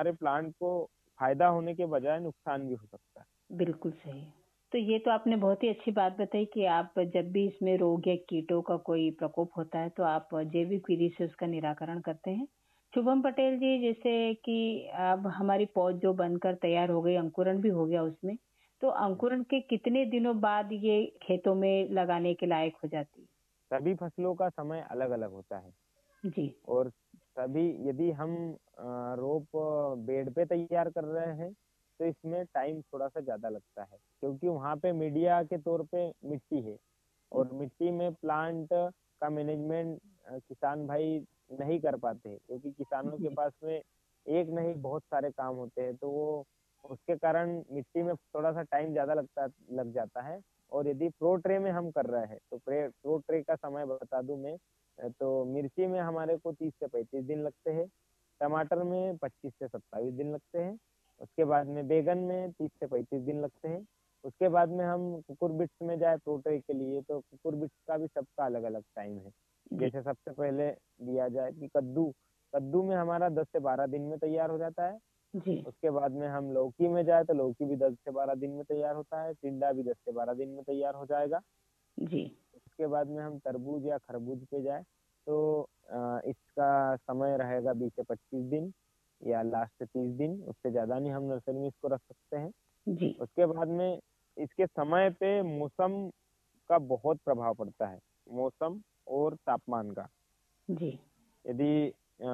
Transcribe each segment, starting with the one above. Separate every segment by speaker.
Speaker 1: हमारे प्लांट को फायदा होने के बजाय नुकसान भी हो सकता है।
Speaker 2: बिल्कुल सही। तो ये तो आपने बहुत ही अच्छी बात बताई कि आप जब भी इसमें रोग या कीटों का कोई प्रकोप होता है तो आप जैविक विधि से उसका निराकरण करते हैं। शुभम पटेल जी, जैसे कि अब हमारी पौध जो बनकर तैयार हो गई, अंकुरण भी हो गया उसमें, तो अंकुरण के कितने दिनों बाद ये खेतों में लगाने के लायक हो जाती है?
Speaker 1: सभी फसलों का समय अलग अलग होता है
Speaker 2: जी।
Speaker 1: और सभी, यदि हम रोप बेड पे तैयार कर रहे हैं तो इसमें टाइम थोड़ा सा ज्यादा लगता है, क्योंकि वहाँ पे मीडिया के तौर पे मिट्टी है और मिट्टी में प्लांट का मैनेजमेंट किसान भाई नहीं कर पाते हैं, क्योंकि किसानों के
Speaker 2: जी।
Speaker 1: पास में एक नहीं बहुत सारे काम होते हैं, तो वो उसके कारण मिट्टी में थोड़ा सा टाइम ज्यादा लग जाता है। और यदि प्रो ट्रे में हम कर रहे हैं तो प्रो ट्रे का समय बता दूं मैं, तो मिर्ची में हमारे को 30 से 35 दिन लगते हैं, टमाटर में 25 से 27 दिन लगते हैं, उसके बाद में बैगन में 30 से 35 दिन लगते हैं। उसके बाद में हम कुकुरबिट्स में जाए प्रोटे के लिए, तो कुकुरबिट्स का भी सबका अलग अलग टाइम है।
Speaker 2: जी।
Speaker 1: जैसे सबसे पहले दिया जाए कि कद्दू, कद्दू में हमारा 10 से 12 दिन में तैयार हो जाता है।
Speaker 2: जी।
Speaker 1: उसके बाद में हम लौकी में जाए तो लौकी भी 10 से 12 दिन में तैयार होता है, टिंडा भी 10 से 12 दिन में तैयार हो जाएगा।
Speaker 2: जी।
Speaker 1: उसके बाद में हम तरबूज या खरबूज पे जाए तो इसका समय रहेगा 20 से 25 दिन या लास्ट 30 दिन, उससे ज्यादा नहीं हम नर्सरी में इसको रख सकते हैं।
Speaker 2: जी।
Speaker 1: उसके बाद में इसके समय पे मौसम का बहुत प्रभाव पड़ता है, मौसम और तापमान का।
Speaker 2: जी।
Speaker 1: यदि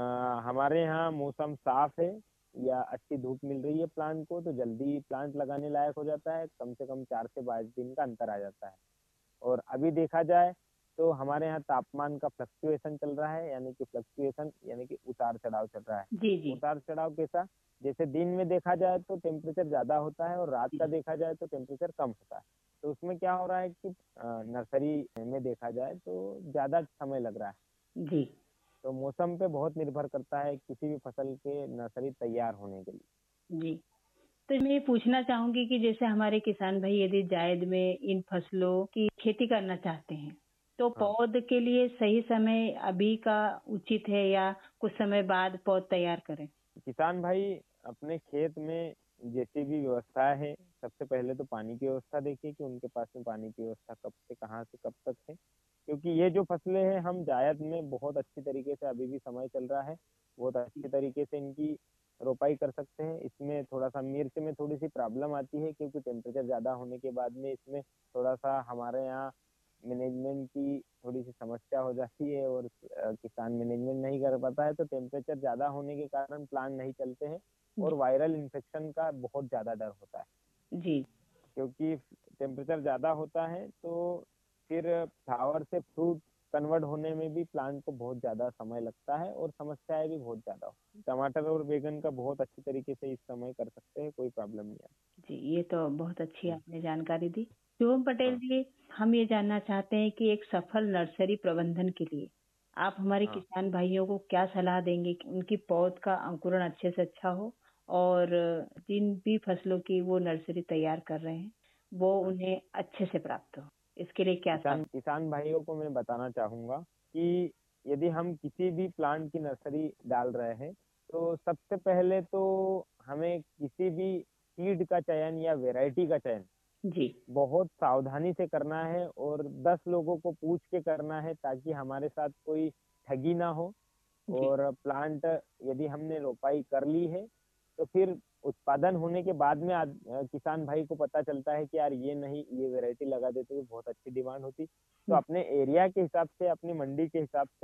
Speaker 1: हमारे यहाँ मौसम साफ है या अच्छी धूप मिल रही है प्लांट को, तो जल्दी प्लांट लगाने लायक हो जाता है, कम से कम 4 से 5 दिन का अंतर आ जाता है। और अभी देखा जाए तो हमारे यहाँ तापमान का फ्लक्चुएशन चल रहा है, यानी कि फ्लक्चुएशन यानी कि उतार चढ़ाव चल रहा है।
Speaker 2: जी। जी।
Speaker 1: उतार चढ़ाव कैसा? जैसे दिन में देखा जाए तो टेम्परेचर ज्यादा होता है और रात का
Speaker 2: जी।
Speaker 1: देखा जाए तो टेम्परेचर कम होता है। तो उसमें क्या हो रहा है कि नर्सरी में देखा जाए तो ज्यादा समय लग रहा है।
Speaker 2: जी।
Speaker 1: तो मौसम पे बहुत निर्भर करता है किसी भी फसल के नर्सरी तैयार होने के लिए।
Speaker 2: जी। तो मैं ये पूछना चाहूंगी कि जैसे हमारे किसान भाई यदि जायद में इन फसलों की खेती करना चाहते हैं, तो
Speaker 1: हाँ,
Speaker 2: पौध के लिए सही समय अभी का उचित है या कुछ समय बाद पौध तैयार करें?
Speaker 1: किसान भाई अपने खेत में जैसी भी व्यवस्था है, सबसे पहले तो पानी की व्यवस्था देखिए कि उनके पास में पानी की व्यवस्था कब से कहाँ से कब तक है, क्योंकि ये जो फसलें हैं हम जायद में बहुत अच्छी तरीके से, अभी भी समय चल रहा है, बहुत अच्छी तरीके से इनकी रोपाई कर सकते हैं। इसमें थोड़ा सा मिर्च में थोड़ी सी प्रॉब्लम आती है, क्योंकि टेम्परेचर ज़्यादा होने के बाद में इसमें थोड़ा सा हमारे यहाँ मैनेजमेंट की थोड़ी सी समस्या हो जाती है और किसान मैनेजमेंट नहीं कर पाता है, तो टेम्परेचर ज़्यादा होने के कारण प्लांट नहीं चलते हैं और
Speaker 2: जी।
Speaker 1: वायरल इन्फेक्शन का बहुत ज़्यादा डर होता है,
Speaker 2: जी।
Speaker 1: क्योंकि टेम्परेचर ज़्यादा होता है तो फिर फ्लावर से फ्रूट कन्वर्ट होने में भी प्लांट को बहुत ज़्यादा समय लगता है और समस्याएं भी बहुत ज़्यादा होती हैं। टमाटर और बैगन का बहुत अच्छी तरीके से इस समय कर सकते हैं, कोई प्रॉब्लम नहीं आती।
Speaker 2: जी, ये तो बहुत अच्छी आपने जानकारी दी। शुभम पटेल
Speaker 1: हाँ,
Speaker 2: जी, हम ये जानना चाहते हैं कि एक सफल नर्सरी प्रबंधन के लिए आप हमारे
Speaker 1: हाँ,
Speaker 2: किसान भाइयों को क्या सलाह देंगे कि उनकी पौध का अंकुरण अच्छे से अच्छा हो और जिन भी फसलों की वो नर्सरी तैयार कर रहे हैं वो
Speaker 1: हाँ।
Speaker 2: उन्हें अच्छे से प्राप्त हो? इसके लिए क्या
Speaker 1: किसान
Speaker 2: सावधानी?
Speaker 1: किसान भाइयों को मैं बताना चाहूंगा कि यदि हम किसी भी प्लांट की नर्सरी डाल रहे हैं तो सबसे पहले तो हमें किसी भी सीड का चयन या वैरायटी का चयन
Speaker 2: जी।
Speaker 1: बहुत सावधानी से करना है और 10 लोगों को पूछ के करना है, ताकि हमारे साथ कोई ठगी ना हो।
Speaker 2: जी।
Speaker 1: और प्लांट यदि हमने रोपाई कर ली है तो फिर उत्पादन होने के बाद में किसान भाई को पता चलता है कि यार ये नहीं, ये वैरायटी लगा देते तो बहुत अच्छी डिमांड होती। तो अपने एरिया के हिसाब से, अपनी मंडी के हिसाब से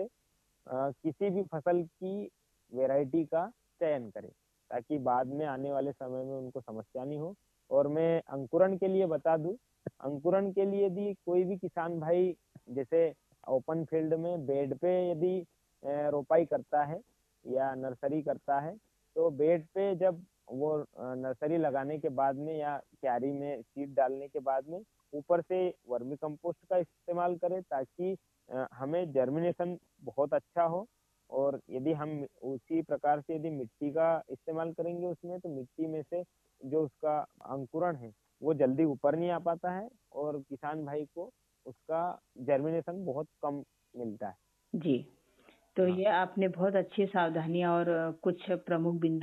Speaker 1: किसी भी फसल की वैरायटी का चयन करें, ताकि बाद में आने वाले समय में उनको समस्या नहीं हो। और मैं अंकुरण के लिए बता दूं, अंकुरण के लिए यदि कोई भी किसान भाई जैसे ओपन फील्ड में बेड पे यदि रोपाई करता है या नर्सरी करता है, तो बेड पे जब वो नर्सरी लगाने के बाद में या क्यारी में सीड डालने के बाद में ऊपर से वर्मी कंपोस्ट का इस्तेमाल करें, ताकि हमें जर्मिनेशन बहुत अच्छा हो। और यदि हम उसी प्रकार से यदि मिट्टी का इस्तेमाल करेंगे उसमें, तो मिट्टी में से जो उसका अंकुरण है वो जल्दी ऊपर नहीं आ पाता है और किसान भाई को उसका जर्मिनेशन बहुत कम मिलता है।
Speaker 2: जी। तो
Speaker 1: हाँ।
Speaker 2: ये आपने बहुत अच्छी सावधानियां और कुछ प्रमुख बिंदु